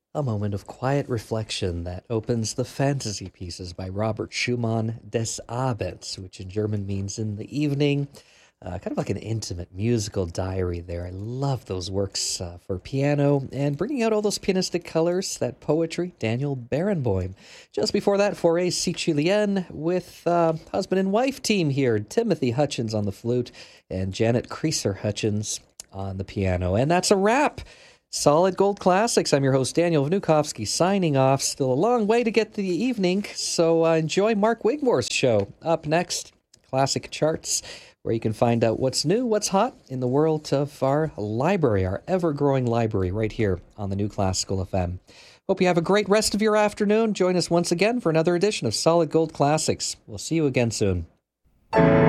A moment of quiet reflection that opens the fantasy pieces by Robert Schumann des Abends, which in German means in the evening. Kind of like an intimate musical diary there. I love those works for piano and bringing out all those pianistic colors, that poetry, Daniel Barenboim. Just before that, Forêt Sicilienne with husband and wife team here, Timothy Hutchins on the flute and Janet Creaser Hutchins on the piano. And that's a wrap. Solid Gold Classics. I'm your host, Daniel Vnukovsky, signing off. Still a long way to get to the evening, so enjoy Mark Wigmore's show. Up next, Classic Charts, where you can find out what's new, what's hot in the world of our library, our ever-growing library, right here on the New Classical FM. Hope you have a great rest of your afternoon. Join us once again for another edition of Solid Gold Classics. We'll see you again soon.